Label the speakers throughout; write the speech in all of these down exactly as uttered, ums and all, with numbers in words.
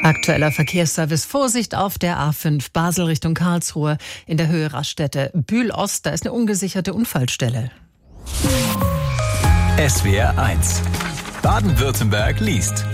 Speaker 1: Aktueller Verkehrsservice. Vorsicht auf der A fünf Basel Richtung Karlsruhe in der Höhe Raststätte Bühl-Ost. Da ist eine ungesicherte Unfallstelle.
Speaker 2: S W R eins. Baden-Württemberg liest.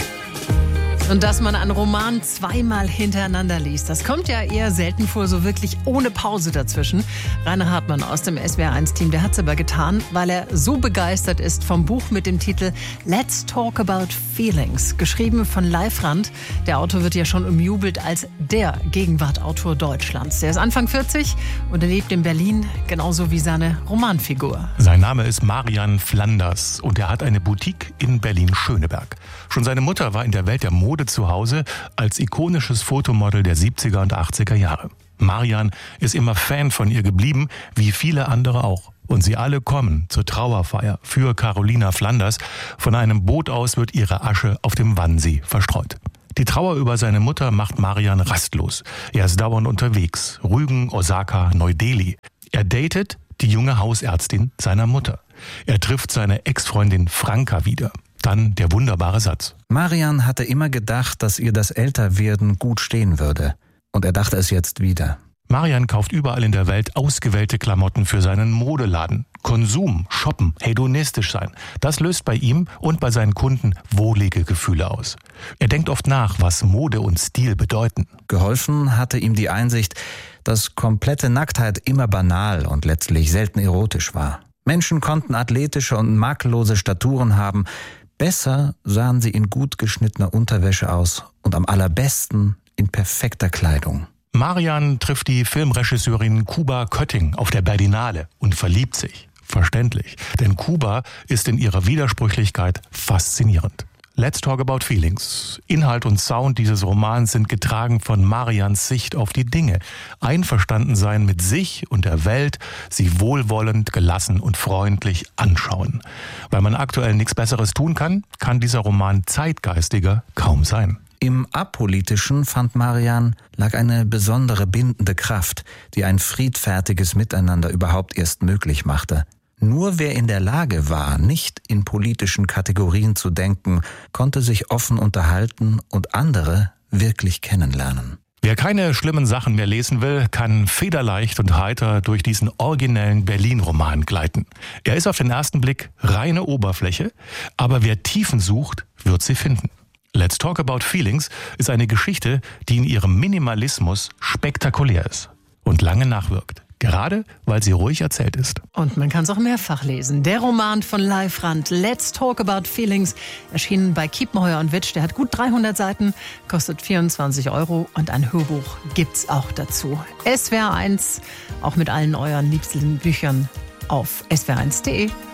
Speaker 1: Und dass man einen Roman zweimal hintereinander liest, das kommt ja eher selten vor, so wirklich ohne Pause dazwischen. Rainer Hartmann aus dem S W R eins Team, der hat es aber getan, weil er so begeistert ist vom Buch mit dem Titel Let's Talk About Feelings, geschrieben von Leif Rand. Der Autor wird ja schon umjubelt als der Gegenwartautor Deutschlands. Der ist Anfang vierzig und er lebt in Berlin, genauso wie seine Romanfigur.
Speaker 3: Sein Name ist Marian Flanders und er hat eine Boutique in Berlin-Schöneberg. Schon seine Mutter war in der Welt der Mode zu Hause als ikonisches Fotomodel der siebziger und achtziger Jahre. Marian ist immer Fan von ihr geblieben, wie viele andere auch. Und sie alle kommen zur Trauerfeier für Carolina Flanders. Von einem Boot aus wird ihre Asche auf dem Wannsee verstreut. Die Trauer über seine Mutter macht Marian rastlos. Er ist dauernd unterwegs. Rügen, Osaka, Neu-Delhi. Er datet die junge Hausärztin seiner Mutter. Er trifft seine Ex-Freundin Franka wieder. Dann der wunderbare Satz.
Speaker 4: Marian hatte immer gedacht, dass ihr das Älterwerden gut stehen würde. Und er dachte es jetzt wieder.
Speaker 3: Marian kauft überall in der Welt ausgewählte Klamotten für seinen Modeladen. Konsum, shoppen, hedonistisch sein. Das löst bei ihm und bei seinen Kunden wohlige Gefühle aus. Er denkt oft nach, was Mode und Stil bedeuten.
Speaker 4: Geholfen hatte ihm die Einsicht, dass komplette Nacktheit immer banal und letztlich selten erotisch war. Menschen konnten athletische und makellose Staturen haben. Besser sahen sie in gut geschnittener Unterwäsche aus und am allerbesten in perfekter Kleidung.
Speaker 3: Marian trifft die Filmregisseurin Kuba Kötting auf der Berlinale und verliebt sich. Verständlich, denn Kuba ist in ihrer Widersprüchlichkeit faszinierend. Let's Talk About Feelings. Inhalt und Sound dieses Romans sind getragen von Marians Sicht auf die Dinge. Einverstanden sein mit sich und der Welt, sie wohlwollend, gelassen und freundlich anschauen. Weil man aktuell nichts Besseres tun kann, kann dieser Roman zeitgeistiger kaum sein.
Speaker 4: Im Apolitischen, fand Marian, lag eine besondere bindende Kraft, die ein friedfertiges Miteinander überhaupt erst möglich machte. Nur wer in der Lage war, nicht in politischen Kategorien zu denken, konnte sich offen unterhalten und andere wirklich kennenlernen.
Speaker 3: Wer keine schlimmen Sachen mehr lesen will, kann federleicht und heiter durch diesen originellen Berlin-Roman gleiten. Er ist auf den ersten Blick reine Oberfläche, aber wer Tiefen sucht, wird sie finden. Let's Talk About Feelings ist eine Geschichte, die in ihrem Minimalismus spektakulär ist und lange nachwirkt. Gerade, weil sie ruhig erzählt ist.
Speaker 1: Und man kann es auch mehrfach lesen. Der Roman von Leif Rand, Let's Talk About Feelings, erschienen bei Kiepenheuer und Witsch. Der hat gut dreihundert Seiten, kostet vierundzwanzig Euro und ein Hörbuch gibt's auch dazu. S W R eins, auch mit allen euren liebsten Büchern auf S W R eins punkt de.